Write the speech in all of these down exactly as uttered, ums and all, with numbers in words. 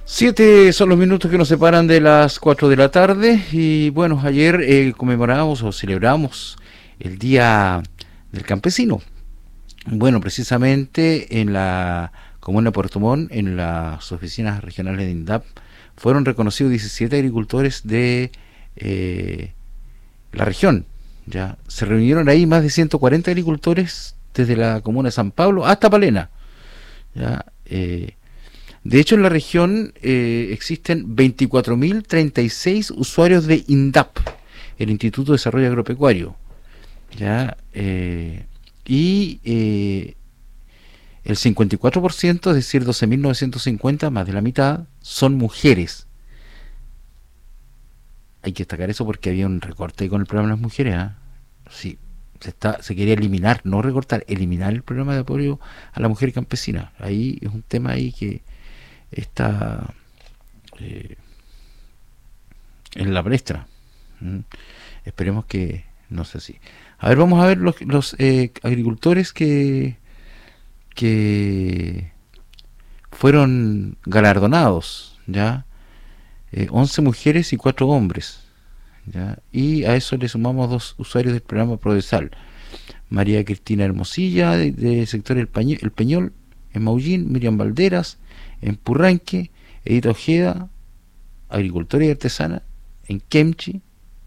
Siete son los minutos que nos separan de las cuatro de la tarde y bueno, ayer eh, conmemoramos o celebramos el Día del Campesino. Bueno, precisamente en la comuna de Puerto Montt, en las oficinas regionales de INDAP, fueron reconocidos diecisiete agricultores de eh, la región. Ya se reunieron ahí más de ciento cuarenta agricultores desde la comuna de San Pablo hasta Palena. Ya, eh, de hecho, en la región eh, existen veinticuatro mil treinta y seis usuarios de INDAP, el Instituto de Desarrollo Agropecuario. ¿Ya? Eh, y eh, el cincuenta y cuatro por ciento, es decir, doce mil novecientos cincuenta, más de la mitad, son mujeres. Hay que destacar eso porque había un recorte con el programa de las mujeres. ¿eh? Sí, se, está, se quería eliminar, no recortar, eliminar el programa de apoyo a la mujer campesina. Ahí es un tema ahí que está eh, en la palestra. ¿Mm? Esperemos que no sea así. A ver, vamos a ver los, los eh, agricultores que que fueron galardonados, ya eh, once mujeres y cuatro hombres, ya, y a eso le sumamos dos usuarios del programa Prodesal: María Cristina Hermosilla de, de sector El, Paño, El Peñol en Maullín, Miriam Valderas en Purranque, Edith Ojeda, agricultora y artesana en Kemchi,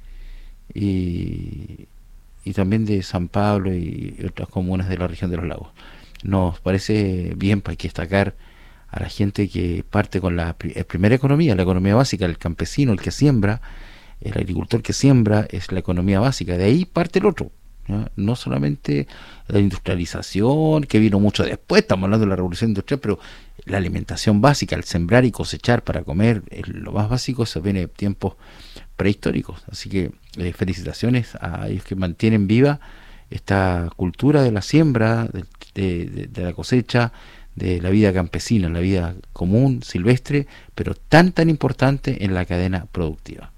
y, y también de San Pablo y otras comunas de la región de los lagos. Nos parece bien para que destacar a la gente que parte con la primera economía, la economía básica, el campesino, el que siembra, el agricultor que siembra, es la economía básica. De ahí parte el otro, ¿no? No solamente la industrialización, que vino mucho después, estamos hablando de la revolución industrial, pero la alimentación básica, el sembrar y cosechar para comer, es lo más básico. Eso viene de tiempos prehistóricos. Así que eh, felicitaciones a ellos que mantienen viva esta cultura de la siembra, de, de, de, de la cosecha, de la vida campesina, la vida común, silvestre, pero tan tan importante en la cadena productiva.